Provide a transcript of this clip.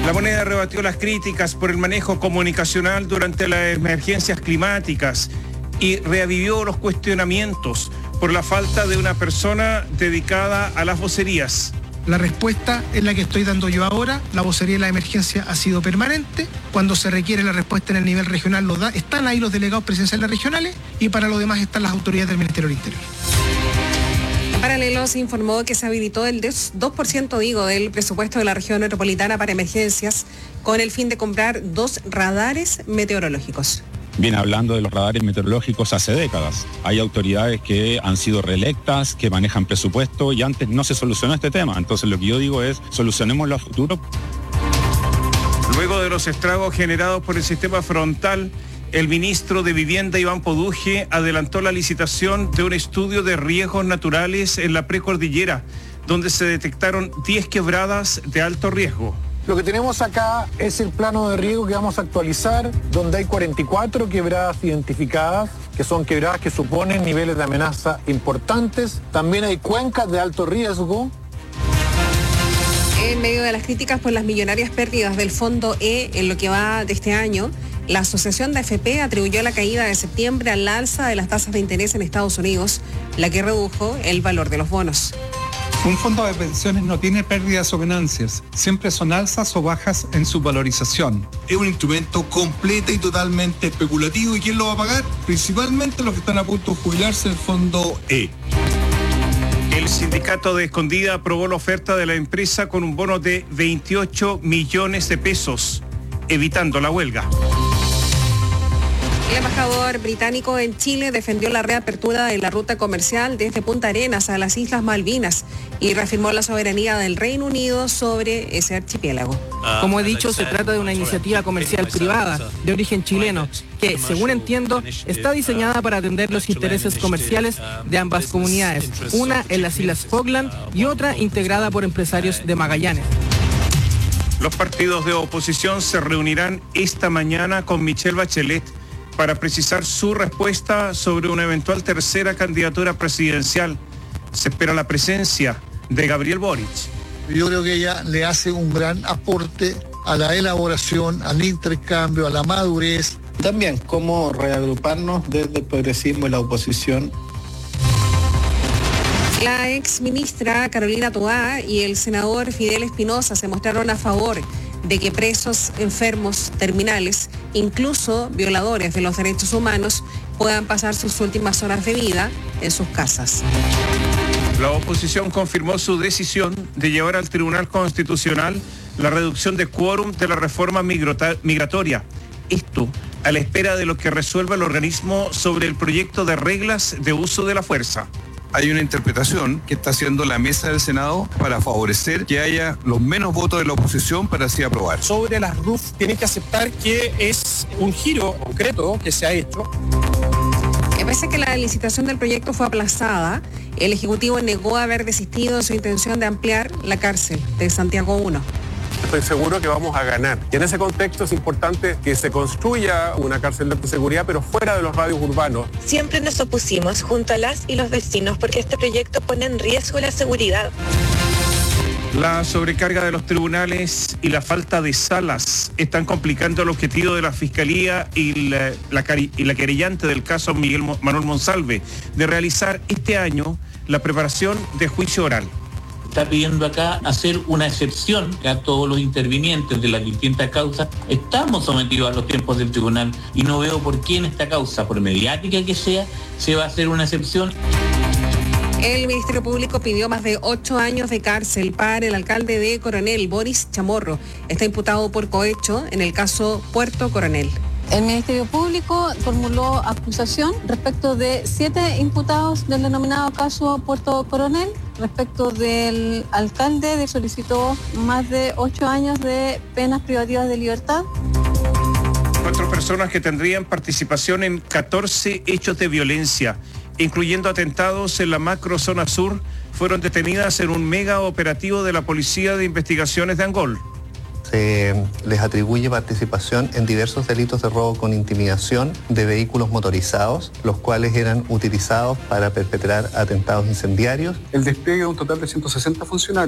La Moneda rebatió las críticas por el manejo comunicacional durante las emergencias climáticas y reavivió los cuestionamientos por la falta de una persona dedicada a las vocerías. La respuesta es la que estoy dando yo ahora. La vocería de la emergencia ha sido permanente. Cuando se requiere la respuesta en el nivel regional, están ahí los delegados presidenciales regionales y para lo demás están las autoridades del Ministerio del Interior. En paralelo se informó que se habilitó el 2% del presupuesto de la región metropolitana para emergencias con el fin de comprar 2 radares meteorológicos. Viene hablando de los radares meteorológicos hace décadas. Hay autoridades que han sido reelectas, que manejan presupuesto y antes no se solucionó este tema. Entonces lo que yo digo es, solucionémoslo a futuro. Luego de los estragos generados por el sistema frontal, el ministro de Vivienda, Iván Poduje, adelantó la licitación de un estudio de riesgos naturales en la precordillera, donde se detectaron 10 quebradas de alto riesgo. Lo que tenemos acá es el plano de riesgo que vamos a actualizar, donde hay 44 quebradas identificadas, que son quebradas que suponen niveles de amenaza importantes. También hay cuencas de alto riesgo. En medio de las críticas por las millonarias pérdidas del Fondo E en lo que va de este año, la Asociación de AFP atribuyó la caída de septiembre al alza de las tasas de interés en Estados Unidos, la que redujo el valor de los bonos. Un fondo de pensiones no tiene pérdidas o ganancias, siempre son alzas o bajas en su valorización. Es un instrumento completo y totalmente especulativo. ¿Y quién lo va a pagar? Principalmente los que están a punto de jubilarse del Fondo E. El sindicato de Escondida aprobó la oferta de la empresa con un bono de 28 millones de pesos, evitando la huelga. El embajador británico en Chile defendió la reapertura de la ruta comercial desde Punta Arenas a las Islas Malvinas y reafirmó la soberanía del Reino Unido sobre ese archipiélago. Como he dicho, se trata de una iniciativa comercial privada de origen chileno que, según entiendo, está diseñada para atender los intereses comerciales de ambas comunidades, una en las Islas Falkland y otra integrada por empresarios de Magallanes. Los partidos de oposición se reunirán esta mañana con Michelle Bachelet para precisar su respuesta sobre una eventual tercera candidatura presidencial. Se espera la presencia de Gabriel Boric. Yo creo que ella le hace un gran aporte a la elaboración, al intercambio, a la madurez. También cómo reagruparnos desde el progresismo y la oposición. La ex ministra Carolina Toá y el senador Fidel Espinosa se mostraron a favor de que presos enfermos terminales, incluso violadores de los derechos humanos, puedan pasar sus últimas horas de vida en sus casas. La oposición confirmó su decisión de llevar al Tribunal Constitucional la reducción de quórum de la reforma migratoria. Esto a la espera de lo que resuelva el organismo sobre el proyecto de reglas de uso de la fuerza. Hay una interpretación que está haciendo la mesa del Senado para favorecer que haya los menos votos de la oposición para así aprobar. Sobre las RUF tienen que aceptar que es un giro concreto que se ha hecho. Pese a que la licitación del proyecto fue aplazada, el Ejecutivo negó haber desistido de su intención de ampliar la cárcel de Santiago 1. Estoy seguro que vamos a ganar. Y en ese contexto es importante que se construya una cárcel de alta seguridad, pero fuera de los radios urbanos. Siempre nos opusimos junto a las y los vecinos porque este proyecto pone en riesgo la seguridad. La sobrecarga de los tribunales y la falta de salas están complicando el objetivo de la Fiscalía y la querellante del caso Miguel Manuel Monsalve de realizar este año la preparación de juicio oral. Está pidiendo acá hacer una excepción a todos los intervinientes de las distintas causas. Estamos sometidos a los tiempos del tribunal y no veo por qué en esta causa, por mediática que sea, se va a hacer una excepción. El Ministerio Público pidió más de 8 años de cárcel para el alcalde de Coronel, Boris Chamorro. Está imputado por cohecho en el caso Puerto Coronel. El Ministerio Público formuló acusación respecto de 7 imputados del denominado caso Puerto Coronel. Respecto del alcalde, le solicitó más de 8 años de penas privativas de libertad. 4 personas que tendrían participación en 14 hechos de violencia, incluyendo atentados en la macrozona sur, fueron detenidas en un mega operativo de la Policía de Investigaciones de Angol. Se les atribuye participación en diversos delitos de robo con intimidación de vehículos motorizados, los cuales eran utilizados para perpetrar atentados incendiarios. El despliegue de un total de 160 funcionarios